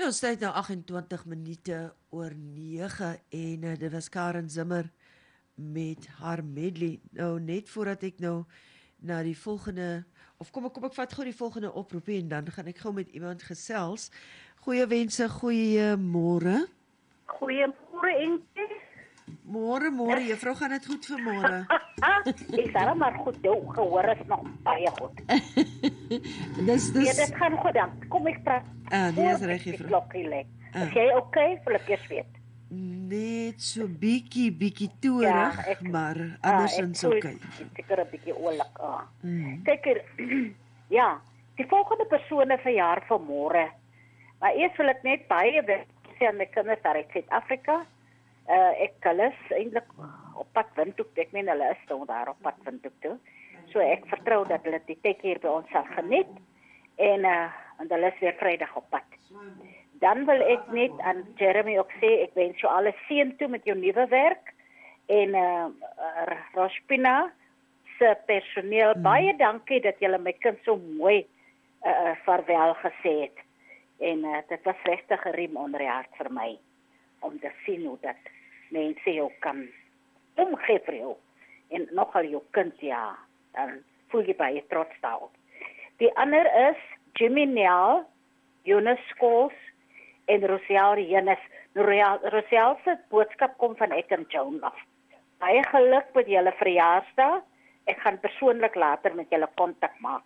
Ja, ons tyd nou 28 minute oor 9 en dit was Karen Zimmer met haar medley. Nou net voordat ek nou na die volgende of kom ek vat gou die volgende oproep en dan gaan ek gou met iemand gesels. Goeie wense, goeie môre. Goeiemôre Enkie. Môre, juffrou, gaan dit goed vir môre? Ek sê maar goed, jou gehoor is nog baie goed. Dis Ja, dit gaan goed dan. Kom ek praat. dis reg, juffrou. Klokkie lê. Is jy okay? Wil ek eers weet. Net so bietjie toerig, maar andersins okay. Ek seker 'n bietjie oulik. Kyk hier. Ja, die volgende persone verjaar vanmôre. Maar eers wil ek net baie sê aan my kinders daar uit Suid-Afrika. Ek hulle is eintlik op pad Windhoek. Ek meen hulle is nou daar op pad Windhoek toe. So ek vertrou dat hulle die tyd hier by ons sal geniet en hulle is weer Vrydag op pad. Dan wil ek net aan Jeremy ook sê, ek wens jou alles seën toe met jou nuwe werk en Rospina se personeel, baie dankie dat julle my kind so mooi vaarwel gesê het. En dit was regtig 'n riem onder die hart vir my om te sien hoe dat mense jou kan omgee vir jou. En nogal jou kind, ja, dan voel jy baie trots daarop. Die ander is Jimmy Nel, Jonas Scholes en Rosiel Renes. Rosiel se boodskap kom van ek en Joan af. Baie geluk met julle verjaarsdag. Ek gaan persoonlik later met julle kontak maak.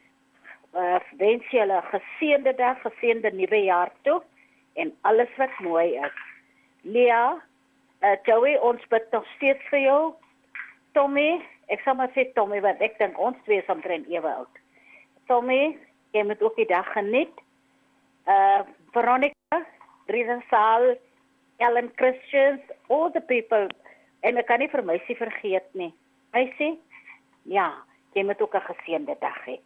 Wens julle 'n geseënde dag, geseënde nuwe jaar toe en alles wat mooi is. Lia, Joey, ons bid nog steeds vir jou. Tommy, ek sal maar sê Tommy, want ek dink ons twee is omtrent ewe oud. Tommy, jy moet ook die dag geniet. Veronica, Ridensal, Ellen Christians, all the people. En ek kan nie vir Meisie vergeet nie. Meisie, ja, jy moet ook 'n geseënde dag hê.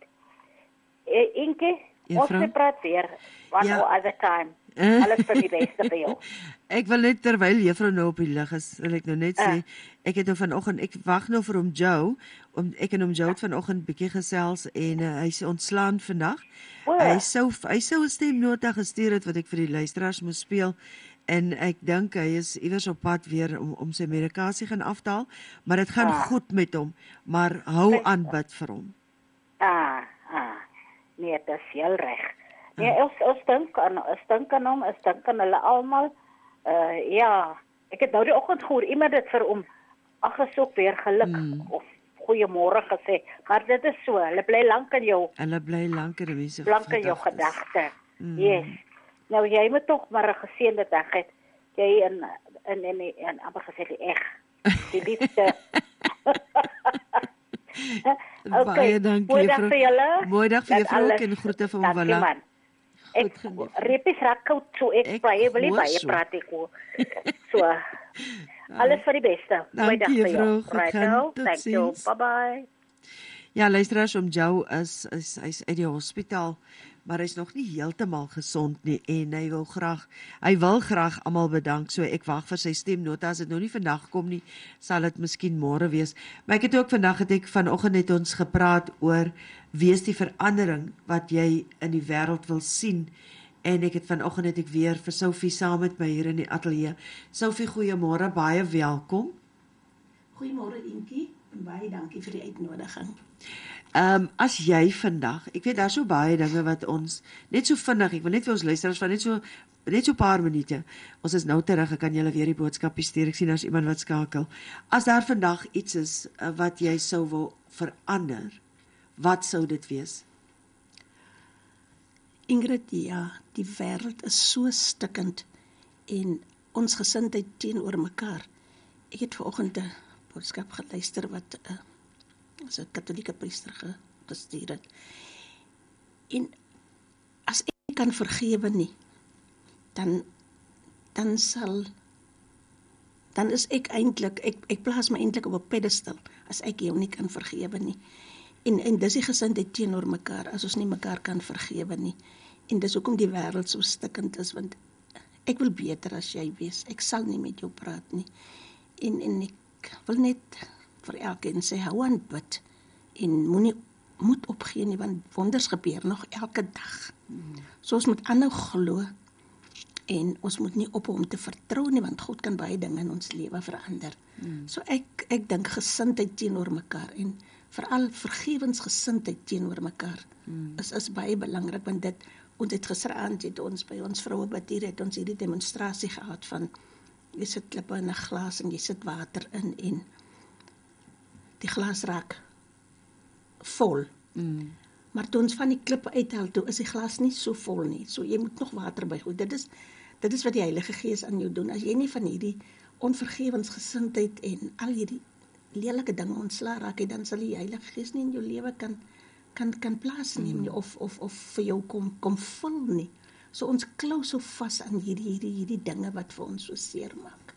Inke, ons praat weer one other time. Alles vir die beste vir jou. Ek wil net terwyl juffrou nou op die lig is, wil ek nou net sê, ek het nou vanoggend, ek wag nou vir hom Joe, ek en hom Joe het vanoggend bietjie gesels en hy's ontslaan vandag. Hy sou 'n stemnota gestuur het wat ek vir die luisteraars moes speel. En ek dink hy is iewers op pad weer om sy medikasie gaan afhaal, maar dit gaan goed met hom, maar hou aan bid vir hom. Nee, dit is heel reg. Nee, ons dink aan hom, ons dink aan hulle almal. Ja, ek het nou die oggend gehoor iemand het vir hom gesoek weer geluk of goeiemôre gesê, maar dit is so, hulle bly lank in jou. Hulle bly lank in mense. Lank in jou gedagte. Yes. Nou jy moet tog maar 'n geseënde dag hê. Jy en amper gesê die liefste. Baie dankie. Mooi dag vir julle. Mooi dag vir juffrou en groete van Willa. Ek repis raak koud so ek baie praat ek hoor. So. Alles vir die beste. Mooi dag vir jou. Right. Thank you. Bye bye. Ja, luisteraars, Joe hy's uit die hospitaal, maar hy's nog nie heeltemal gesond nie en hy wil graag almal bedank. So ek wag vir sy stemnota. As dit nou nie vandag kom nie, sal dit miskien môre wees. Maar ek het ook vanoggend het ons gepraat oor wie is die verandering wat jy in die wêreld wil sien. En ek het vanoggend weer vir Sophie saam met my hier in die ateljee. Sophie, goeiemôre, baie welkom. Goeiemôre Inkie, en baie dankie vir die uitnodiging. As jy vandag, ek weet daar so baie dinge wat ons net so vinnig, ek wil net vir ons luisteraars van net so paar minute. Ons is nou terug, ek kan julle weer die boodskapie stuur. Ek sien daar's iemand wat skakel. As daar vandag iets is wat jy sou wil verander, wat sou dit wees? Ingrid, ja, die wêreld is so stikkend en ons gesindheid teenoor mekaar. Ek het vanoggend 'n boodskap geluister wat 'n katholieke priester gestuur het. En as ek nie kan vergewe nie, dan is ek eintlik, ek plaas my eintlik op 'n pedestal as ek jou nie kan vergewe nie. En dis die gesindheid teenoor mekaar, as ons nie mekaar kan vergewe nie. En dis hoekom die wêreld so stikkend is, want ek wil beter as jy wees. Ek sal nie met jou praat nie. En ek wil net vir elkeen sê, hou aan bid. En moet opgee nie, want wonders gebeur nog elke dag. So ons moet aanhou glo En ons moet nie ophou om te vertrou nie, want God kan baie dinge in ons lewe verander. So ek dink gesindheid teenoor mekaar en veral vergewensgesindheid teenoor mekaar is baie belangrik, want ons het gisteraand het ons by ons vroue badier het ons hierdie demonstrasie gehad van jy sit klippe in 'n glas en jy sit water in en die glas raak vol. Maar toe ons van die klippe uithaal, toe is die glas nie so vol nie. So jy moet nog water bygooi. Dit is wat die Heilige Gees aan jou doen. As jy nie van hierdie onvergewensgesindheid en al hierdie lelike dinge ontslae raak, dan sal die Heilige Gees nie in jou lewe kan plaasneem nie of vir jou kom vul nie. So ons klou so vas aan hierdie dinge wat vir ons so seer maak.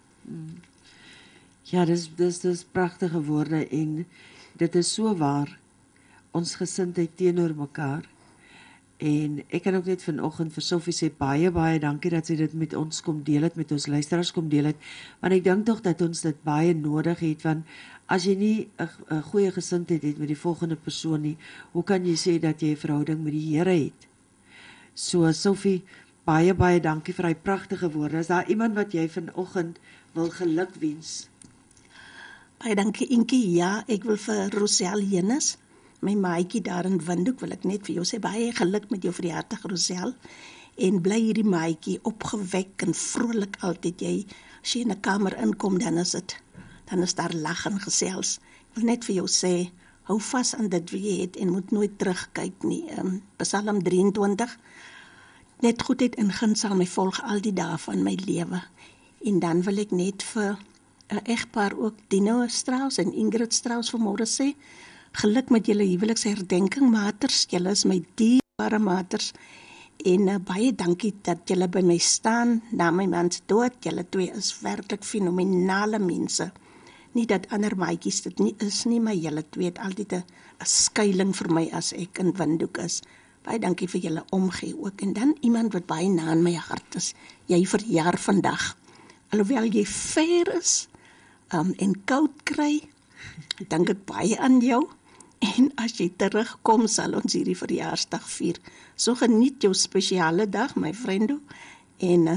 Ja, dis pragtige woorde en dit is so waar. Ons gesindheid teenoor mekaar. En ek kan ook net vanoggend vir Sophie sê baie dankie dat sy dit met ons kom deel het, met ons luisteraars kom deel het, want ek dink tog dat ons dit baie nodig het, want as jy nie 'n goeie gesindheid het met die volgende persoon nie, hoe kan jy sê dat jy 'n verhouding met die Here het? So Sophie, baie dankie vir daai pragtige woorde. Is daar iemand wat jy vanoggend wil gelukwens? Baie dankie Inkie. Ja, ek wil vir Rosel Jenus, my maatjie daar in Windhoek, wil ek net vir jou sê, baie geluk met jou verjaardag Rosel, en bly hierdie maatjie opgewek en vrolik altyd. As jy in 'n kamer inkom, dan is daar lag en gesels. Ek wil net vir jou sê, hou vas aan dit wat jy het en moet nooit terugkyk nie. Psalm 23, net goedheid en guns sal my volg al die dae van my lewe. En dan wil ek net vir 'n egpaar ook, Dino Strauss en Ingrid Strauss vanmôre sê, geluk met julle huweliksherdenking, maters, julle is my dierbare maters, en baie dankie dat julle by my staan na my man se dood. Julle twee is werklik fenominale mense. Nie dat ander maatjies dit nie is nie, maar julle twee het altyd 'n skuiling vir my as ek in Windhoek is. Baie dankie vir julle omgee ook. En dan iemand wat baie na in my hart is. Jy verjaar vandag. Alhoewel jy ver is en koud kry, dink ek baie aan jou. En as jy terugkom, sal ons hierdie verjaarsdag vier. So geniet jou spesiale dag, my vriende. En